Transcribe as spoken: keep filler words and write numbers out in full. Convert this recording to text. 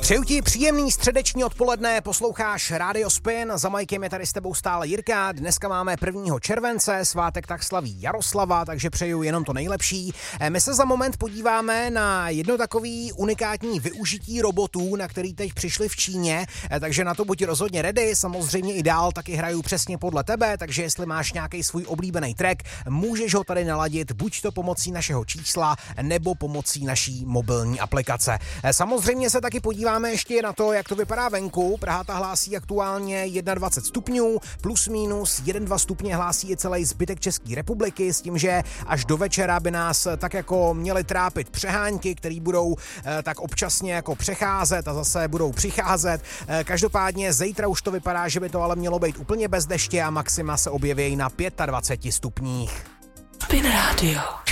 Přeju ti příjemný středeční odpoledne, posloucháš Radio Spin, za majkem je tady s tebou stále Jirka, dneska máme prvního července, svátek tak slaví Jaroslava, takže přeju jenom to nejlepší. My se za moment podíváme na jedno takový unikátní využití robotů, na který teď přišli v Číně, takže na to buď rozhodně ready, samozřejmě i dál taky hraju přesně podle tebe, takže jestli máš nějaký svůj oblíbený track, můžeš ho tady naladit buď to pomocí našeho čísla, nebo pomocí naší mobilní aplikace. Samozřejmě se taky podíváme ještě na to, jak to vypadá venku. Praha ta hlásí aktuálně dvacet jedna stupňů, plus minus jedna dva stupně hlásí i celý zbytek České republiky, s tím, že až do večera by nás tak jako měly trápit přehánky, které budou eh, tak občasně jako přecházet a zase budou přicházet. Eh, každopádně zítra už to vypadá, že by to ale mělo být úplně bez deště a maxima se objeví na dvacet pět stupních. Spin Radio.